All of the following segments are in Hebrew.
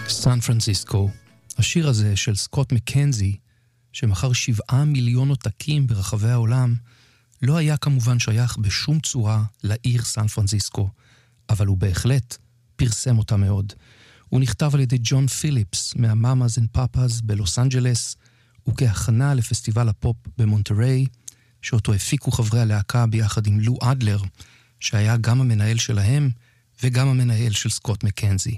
סן פרנסיסקו. השיר הזה של סקוט מקנזי, שמכר 7 מיליון עותקים ברחבי העולם, לא היה כמובן שייך בשום צורה לעיר סן פרנסיסקו, אבל הוא בהחלט פרסם אותה מאוד. הוא נכתב על ידי ג'ון פיליפס מהמאמאז אנד פאפאז בלוס אנג'לס, וכהכנה לפסטיבל הפופ במונטריי, שאותו הפיקו חברי הלהקה ביחד עם לו אדלר, שהיה גם המנהל שלהם וגם המנהל של סקוט מקנזי.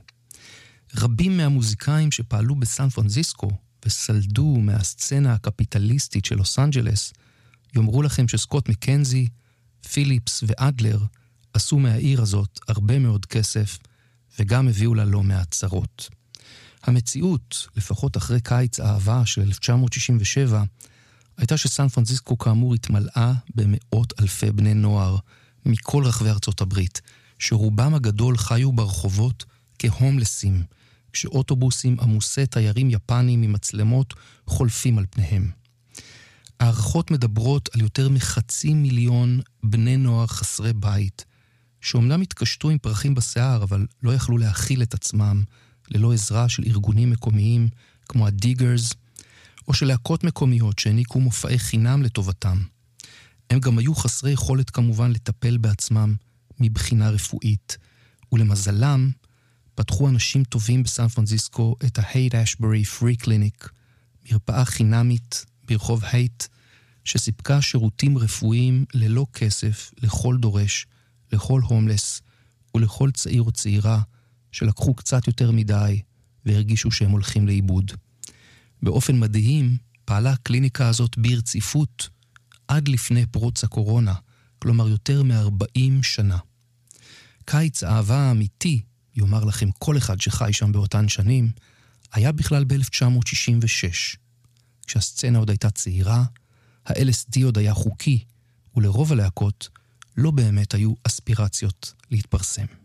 רבים מהמוזיקאים שפעלו בסן פרנסיסקו וסלדו מהסצנה הקפיטליסטית של לוס אנג'לס, יאמרו לכם שסקוט מקנזי, פיליפס ואדלר עשו מהעיר הזאת הרבה מאוד כסף, וגם הביאו לה לא מעט צרות. המציאות, לפחות אחרי קיץ האהבה של 1967, הייתה שסן פרנסיסקו כאמור התמלאה במאות אלפי בני נוער מכל רחבי ארצות הברית, שרובם הגדול חיו ברחובות כהומלסים, כשאוטובוסים עמוסי תיירים יפנים עם מצלמות חולפים על פניהם. הערכות מדברות על יותר מ500,000 בני נוער חסרי בית, שאומנם התקשטו עם פרחים בשיער, אבל לא יכלו להכיל את עצמם ללא עזרה של ארגונים מקומיים כמו הדיגרס, או של להקות מקומיות שהעניקו מופעי חינם לטובתם. הם גם היו חסרי יכולת כמובן לטפל בעצמם מבחינה רפואית, ולמזלם פתחו אנשים טובים בסן פרנסיסקו את ה-הייט אשברי פרי קליניק, מרפאה חינמית ברחוב הייט, שסיפקה שירותים רפואיים ללא כסף לכל דורש, לכל הומלס ולכל צעיר או צעירה שלקחו קצת יותר מדי והרגישו שהם הולכים לאיבוד. באופן מדהים פעלה הקליניקה הזאת ברציפות עד לפני פרוץ הקורונה, כלומר יותר מ40 שנה. קיץ האהבה האמיתי, יאמר לכם כל אחד שחי שם באותן שנים, היה בכלל ב-1966, כשהסצנה עוד הייתה צעירה, ה-LSD עוד היה חוקי, ולרוב הלהקות לא באמת היו אספירציות להתפרסם.